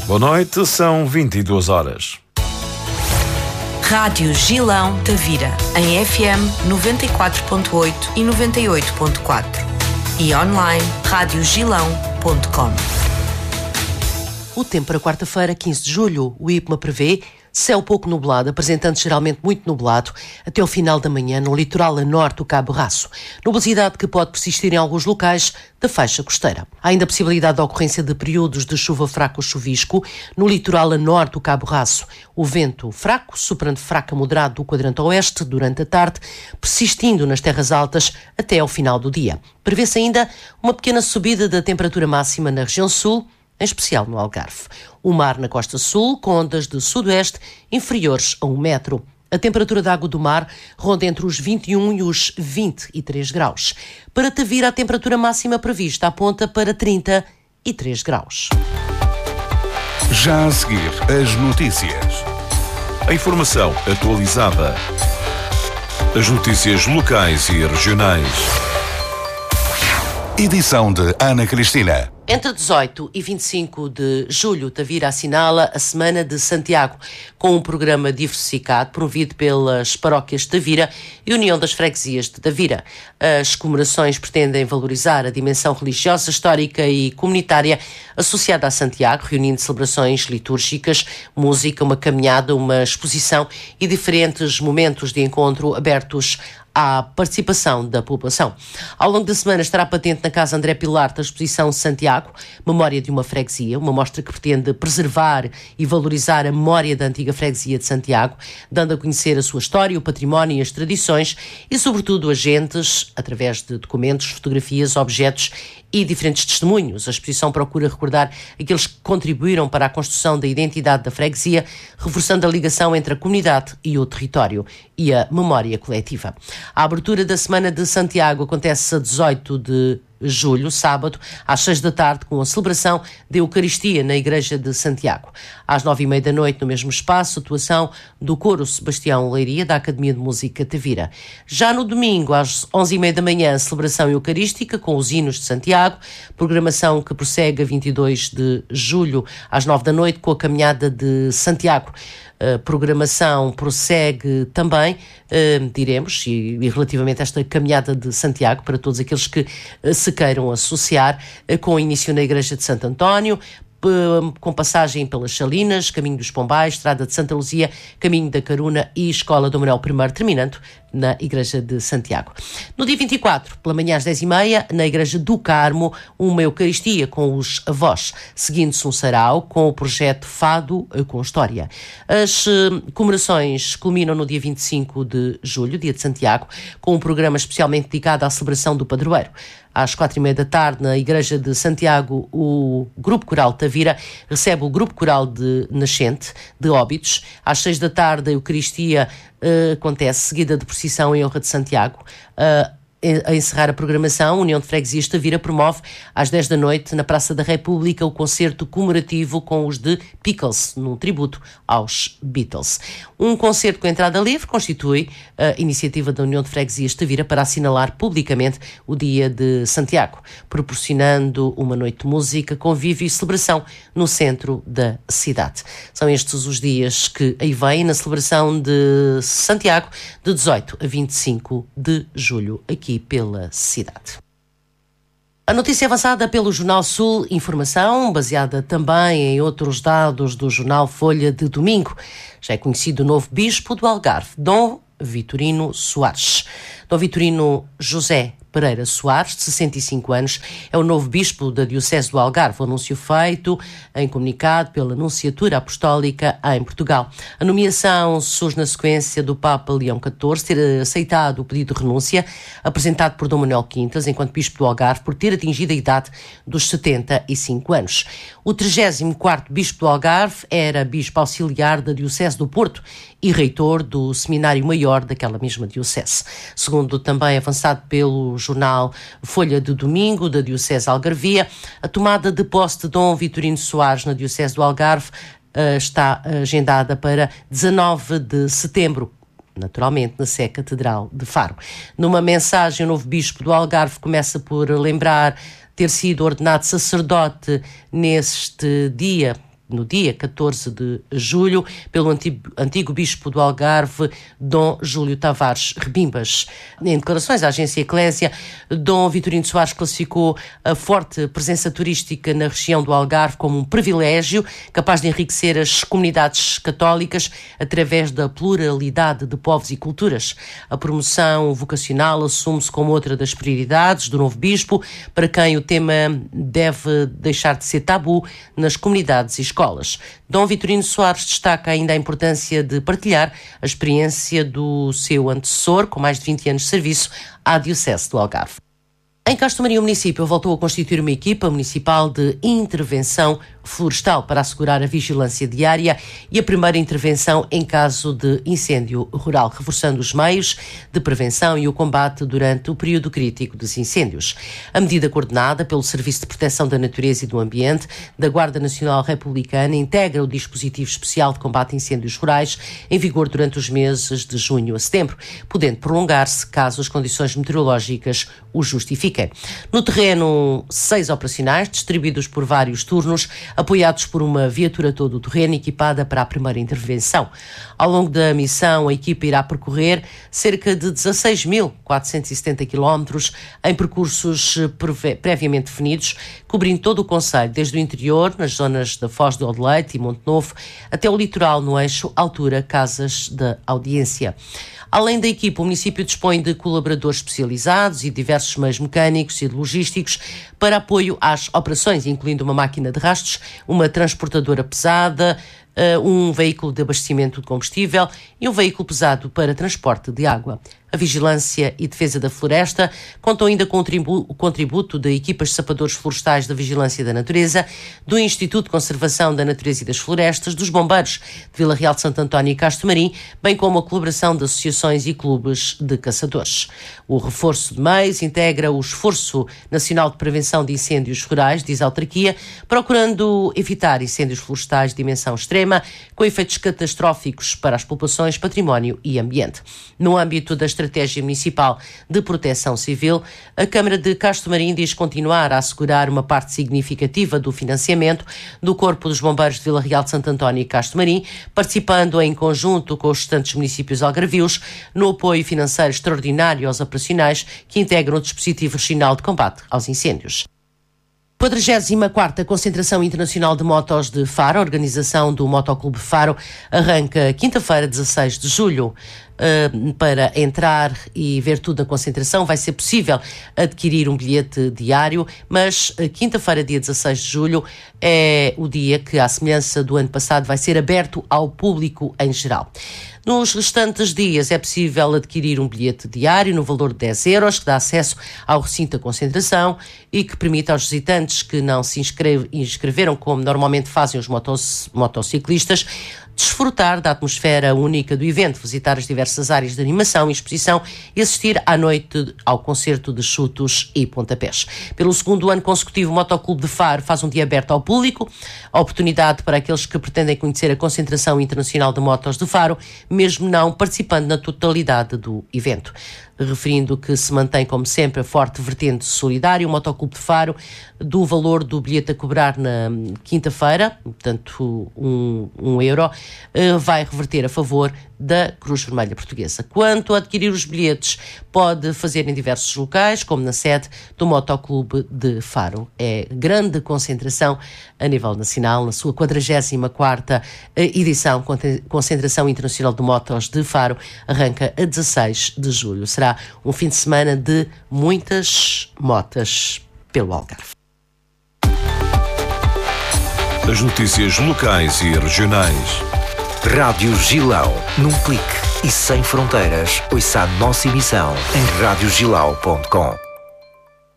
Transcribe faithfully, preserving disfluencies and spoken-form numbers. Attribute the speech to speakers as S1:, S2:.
S1: Boa noite, são vinte e duas horas.
S2: Rádio Gilão Tavira, em F M noventa e quatro ponto oito e noventa e oito ponto quatro e online rádio gilão ponto com.
S3: O tempo para quarta-feira, quinze de julho, o IPMA prevê céu pouco nublado, apresentando geralmente muito nublado até ao final da manhã no litoral a norte do Cabo Raço. Nubosidade que pode persistir em alguns locais da faixa costeira. Há ainda a possibilidade de ocorrência de períodos de chuva fraca ou chuvisco no litoral a norte do Cabo Raço. O vento fraco, soprando fraco a moderado do quadrante oeste durante a tarde, persistindo nas terras altas até ao final do dia. Prevê-se ainda uma pequena subida da temperatura máxima na região sul, em especial no Algarve. O mar na costa sul, com ondas de sudoeste inferiores a um metro. A temperatura da água do mar ronda entre os vinte e um e os vinte e três graus. Para Tavira, a temperatura máxima prevista aponta para trinta e três graus.
S1: Já a seguir, as notícias. A informação atualizada. As notícias locais e regionais. Edição de Ana Cristina.
S3: Entre dezoito e vinte e cinco de julho, Tavira assinala a Semana de Santiago, com um programa diversificado promovido pelas paróquias de Tavira e União das Freguesias de Tavira. As comemorações pretendem valorizar a dimensão religiosa, histórica e comunitária associada a Santiago, reunindo celebrações litúrgicas, música, uma caminhada, uma exposição e diferentes momentos de encontro abertos à participação da população. Ao longo da semana estará patente na Casa André Pilarte a exposição Santiago, Memória de uma Freguesia, uma mostra que pretende preservar e valorizar a memória da antiga freguesia de Santiago, dando a conhecer a sua história, o património e as tradições e, sobretudo, agentes, através de documentos, fotografias, objetos e diferentes testemunhos. A exposição procura recordar aqueles que contribuíram para a construção da identidade da freguesia, reforçando a ligação entre a comunidade e o território e a memória coletiva. A abertura da Semana de Santiago acontece a dezoito de julho, sábado, às seis da tarde, com a celebração da Eucaristia na Igreja de Santiago. Às nove e meia da noite, no mesmo espaço, atuação do Coro Sebastião Leiria, da Academia de Música Tavira. Já no domingo, às onze e meia da manhã, celebração eucarística com os hinos de Santiago, programação que prossegue a vinte e dois de julho, às nove da noite, com a caminhada de Santiago. A programação prossegue também, uh, diremos, e, e relativamente a esta caminhada de Santiago, para todos aqueles que uh, se queiram associar, uh, com início na Igreja de Santo António, com passagem pelas Salinas, Caminho dos Pombais, Estrada de Santa Luzia, Caminho da Caruna e Escola do Manuel I, terminando na Igreja de Santiago. No dia vinte e quatro, pela manhã às dez e meia, na Igreja do Carmo, uma Eucaristia com os avós, seguindo-se um sarau com o projeto Fado com História. As uh, comemorações culminam no dia vinte e cinco de julho, dia de Santiago, com um programa especialmente dedicado à celebração do padroeiro. Às quatro e meia da tarde, na Igreja de Santiago, o Grupo Coral Tavira recebe o Grupo Coral de Nascente, de Óbidos. Às seis da tarde, a Eucaristia uh, acontece, seguida de procissão em honra de Santiago. Uh, A encerrar a programação, a União de Freguesias de Tavira promove às dez da noite na Praça da República o concerto comemorativo com os de Pickles, num tributo aos Beatles. Um concerto com entrada livre constitui a iniciativa da União de Freguesias de Tavira para assinalar publicamente o Dia de Santiago, proporcionando uma noite de música, convívio e celebração no centro da cidade. São estes os dias que aí vêm na celebração de Santiago, de dezoito a vinte e cinco de julho, aqui pela cidade. A notícia é avançada pelo Jornal Sul Informação, baseada também em outros dados do jornal Folha de domingo. Já é conhecido o novo bispo do Algarve, Dom Vitorino Soares. Dom Vitorino José Pereira Soares, de sessenta e cinco anos, é o novo bispo da Diocese do Algarve. O anúncio feito em comunicado pela Nunciatura Apostólica em Portugal. A nomeação surge na sequência do Papa Leão catorze ter aceitado o pedido de renúncia apresentado por Dom Manuel Quintas, enquanto bispo do Algarve, por ter atingido a idade dos setenta e cinco anos. O trigésimo quarto bispo do Algarve era bispo auxiliar da Diocese do Porto e reitor do Seminário Maior daquela mesma diocese. Segundo também avançado pelo jornal Folha de Domingo, da Diocese Algarvia, a tomada de posse de Dom Vitorino Soares na Diocese do Algarve uh, está agendada para dezanove de setembro, naturalmente na Sé Catedral de Faro. Numa mensagem, o novo bispo do Algarve começa por lembrar ter sido ordenado sacerdote neste dia no dia catorze de julho, pelo antigo, antigo bispo do Algarve, Dom Júlio Tavares Rebimbas. Em declarações à agência Eclésia, Dom Vitorino Soares classificou a forte presença turística na região do Algarve como um privilégio capaz de enriquecer as comunidades católicas através da pluralidade de povos e culturas. A promoção vocacional assume-se como outra das prioridades do novo bispo, para quem o tema deve deixar de ser tabu nas comunidades e escolas. Dom Vitorino Soares destaca ainda a importância de partilhar a experiência do seu antecessor, com mais de vinte anos de serviço, à Diocese do Algarve. Em Castro Marim, o município voltou a constituir uma equipa municipal de intervenção florestal para assegurar a vigilância diária e a primeira intervenção em caso de incêndio rural, reforçando os meios de prevenção e o combate durante o período crítico dos incêndios. A medida coordenada pelo Serviço de Proteção da Natureza e do Ambiente da Guarda Nacional Republicana integra o dispositivo especial de combate a incêndios rurais em vigor durante os meses de junho a setembro, podendo prolongar-se caso as condições meteorológicas o justifiquem. No terreno, seis operacionais, distribuídos por vários turnos, apoiados por uma viatura todo o terreno equipada para a primeira intervenção. Ao longo da missão, a equipa irá percorrer cerca de dezasseis mil quatrocentos e setenta quilómetros em percursos previamente definidos, cobrindo todo o concelho, desde o interior, nas zonas da Foz do Odeleite e Monte Novo, até o litoral no eixo altura-Casas da Audiência. Além da equipa, o município dispõe de colaboradores especializados e diversos meios mecânicos e logísticos para apoio às operações, incluindo uma máquina de rastros, uma transportadora pesada, um veículo de abastecimento de combustível e um veículo pesado para transporte de água. A Vigilância e Defesa da Floresta contam ainda com o contributo de equipas de sapadores florestais da Vigilância da Natureza, do Instituto de Conservação da Natureza e das Florestas, dos Bombeiros de Vila Real de Santo António e Castro Marim, bem como a colaboração de associações e clubes de caçadores. O reforço de meios integra o Esforço Nacional de Prevenção de Incêndios Rurais, diz a autarquia, procurando evitar incêndios florestais de dimensão extrema, com efeitos catastróficos para as populações, património e ambiente. No âmbito da Estratégia Municipal de Proteção Civil, a Câmara de Castro Marim diz continuar a assegurar uma parte significativa do financiamento do Corpo dos Bombeiros de Vila Real de Santo António e Castro Marim, participando em conjunto com os restantes municípios algarvios no apoio financeiro extraordinário aos operacionais que integram o dispositivo regional de combate aos incêndios. quadragésima quarta Concentração Internacional de Motos de Faro, a organização do Motoclube Faro, arranca quinta-feira, dezasseis de julho. Uh, para entrar e ver tudo na concentração vai ser possível adquirir um bilhete diário, mas uh, quinta-feira, dia dezasseis de julho, é o dia que, à semelhança do ano passado, vai ser aberto ao público em geral. Nos restantes dias é possível adquirir um bilhete diário no valor de dez euros, que dá acesso ao recinto da concentração e que permite aos visitantes que não se inscreve, inscreveram, como normalmente fazem os motos, motociclistas, desfrutar da atmosfera única do evento, visitar as diversas áreas de animação e exposição e assistir à noite ao concerto de chutos e pontapés. Pelo segundo ano consecutivo, o Motoclube de Faro faz um dia aberto ao público, a oportunidade para aqueles que pretendem conhecer a Concentração Internacional de Motos de Faro, mesmo não participando na totalidade do evento. Referindo que se mantém, como sempre, a forte vertente solidária, o Motoclube de Faro, do valor do bilhete a cobrar na quinta-feira, portanto um, um euro, vai reverter a favor da Cruz Vermelha Portuguesa. Quanto a adquirir os bilhetes, pode fazer em diversos locais, como na sede do Motoclube de Faro. É grande concentração a nível nacional, na sua quadragésima quarta edição, Concentração Internacional de Motos de Faro, arranca a dezasseis de julho. Será um fim de semana de muitas motas pelo Algarve.
S1: As notícias locais e regionais.
S4: Rádio Gilão, num clique e sem fronteiras. Ouça a nossa emissão em rádio gilau ponto com.